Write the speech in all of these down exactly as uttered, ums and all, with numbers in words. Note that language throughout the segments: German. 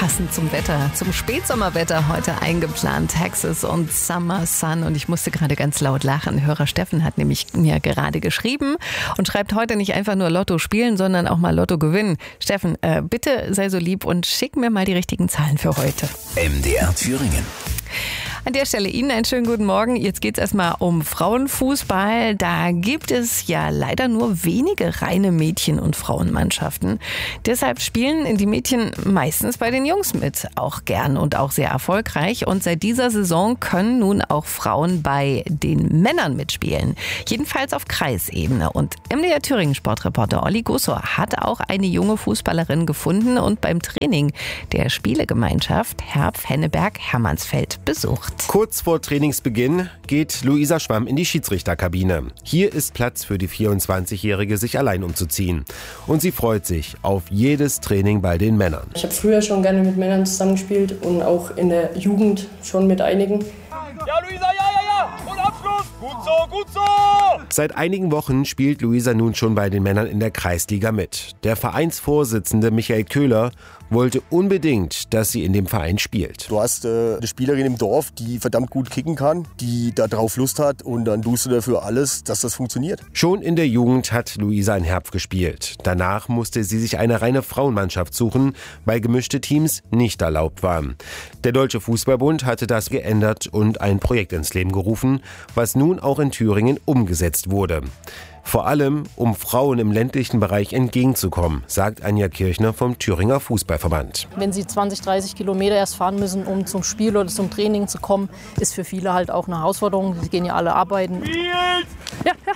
passend zum Wetter, zum Spätsommerwetter heute eingeplant. Texas und Summer Sun. Und ich musste gerade ganz laut lachen. Hörer Steffen hat nämlich mir gerade geschrieben und schreibt heute nicht einfach nur Lotto spielen, sondern auch mal Lotto gewinnen. Steffen, äh, bitte sei so lieb und schick mir mal die richtigen Zahlen für heute. M D R Thüringen. An der Stelle Ihnen einen schönen guten Morgen. Jetzt geht es erstmal um Frauenfußball. Da gibt es ja leider nur wenige reine Mädchen- und Frauenmannschaften. Deshalb spielen die Mädchen meistens bei den Jungs mit. Auch gern und auch sehr erfolgreich. Und seit dieser Saison können nun auch Frauen bei den Männern mitspielen. Jedenfalls auf Kreisebene. Und M D R Thüringen Sportreporter Olli Gussor hat auch eine junge Fußballerin gefunden und beim Training der Spielegemeinschaft Herb-Henneberg-Hermannsfeld besucht. Kurz vor Trainingsbeginn geht Luisa Schwamm in die Schiedsrichterkabine. Hier ist Platz für die vierundzwanzigjährige, sich allein umzuziehen. Und sie freut sich auf jedes Training bei den Männern. Ich habe früher schon gerne mit Männern zusammengespielt und auch in der Jugend schon mit einigen. Ja, Luisa, ja, ja, ja! Und Abschluss! Gut so, gut so! Seit einigen Wochen spielt Luisa nun schon bei den Männern in der Kreisliga mit. Der Vereinsvorsitzende Michael Köhler wollte unbedingt, dass sie in dem Verein spielt. Du hast äh, eine Spielerin im Dorf, die verdammt gut kicken kann, die da drauf Lust hat und dann tust du dafür alles, dass das funktioniert. Schon in der Jugend hat Luisa in Herb gespielt. Danach musste sie sich eine reine Frauenmannschaft suchen, weil gemischte Teams nicht erlaubt waren. Der Deutsche Fußballbund hatte das geändert und ein Projekt ins Leben gerufen, was nun auch in Thüringen umgesetzt wurde. Vor allem, um Frauen im ländlichen Bereich entgegenzukommen, sagt Anja Kirchner vom Thüringer Fußballverband. Wenn sie zwanzig, dreißig Kilometer erst fahren müssen, um zum Spiel oder zum Training zu kommen, ist für viele halt auch eine Herausforderung. Sie gehen ja alle arbeiten. Ja, ja.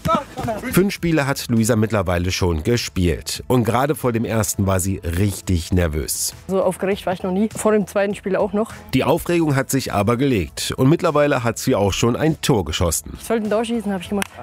Fünf Spiele hat Luisa mittlerweile schon gespielt. Und gerade vor dem ersten war sie richtig nervös. So aufgeregt war ich noch nie. Vor dem zweiten Spiel auch noch. Die Aufregung hat sich aber gelegt. Und mittlerweile hat sie auch schon ein Tor geschossen. Ich sollte ein Tor schießen, habe ich gemacht.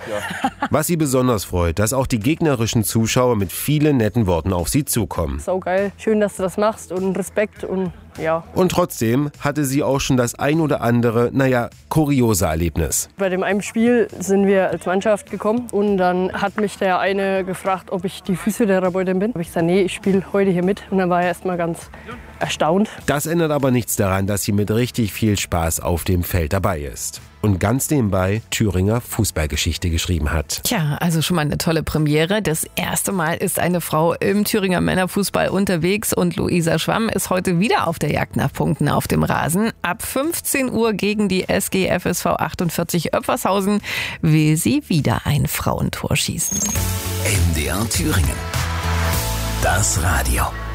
Was sie besonders freut, dass auch die gegnerischen Zuschauer mit vielen netten Worten auf sie zukommen. Sau geil. Schön, dass du das machst und Respekt und ja. Und trotzdem hatte sie auch schon das ein oder andere, naja, kuriose Erlebnis. Bei dem einen Spiel sind wir als Mannschaft gekommen und dann hat mich der eine gefragt, ob ich die Physiotherapeutin bin. Habe ich gesagt, nee, ich spiele heute hier mit. Und dann war er erstmal ganz erstaunt. Das ändert aber nichts daran, dass sie mit richtig viel Spaß auf dem Feld dabei ist. Und ganz nebenbei Thüringer Fußballgeschichte geschrieben hat. Tja, also schon mal eine tolle Premiere. Das erste Mal ist eine Frau im Thüringer Männerfußball unterwegs und Luisa Schwamm ist heute wieder auf der Jagd nach Punkten auf dem Rasen. Ab fünfzehn Uhr gegen die S G F S V achtundvierzig Oepfershausen will sie wieder ein Frauentor schießen. M D R Thüringen. Das Radio.